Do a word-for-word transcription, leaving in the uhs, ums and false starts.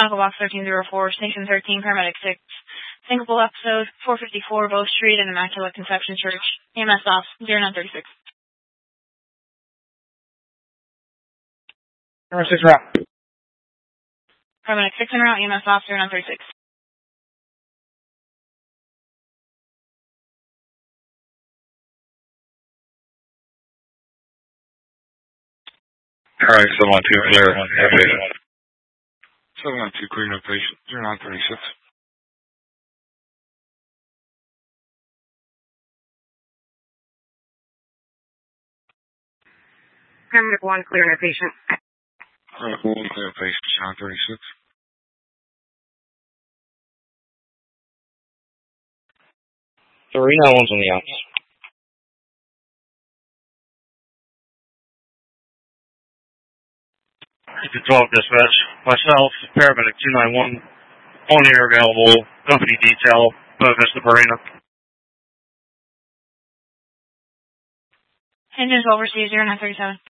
Medical Box thirteen oh four, Station thirteen, Paramedic six. Syncopal episode, four fifty-four, Bow Street and Immaculate Conception Church. E M S off, zero nine three six. Number six route. Paramedic six en route, E M S off, zero nine three six. Alright, seven one two, clear. seven one two, clear, no patient, zero nine three six. Paramedic one, clear, no patient. Paramedic one, clear, no patient, zero nine three six. three nine one's on the outs. twelve dispatch. Myself, paramedic two nine one, on air available, company detail, Boa Vista Marina. Engines overseas, zero nine three seven.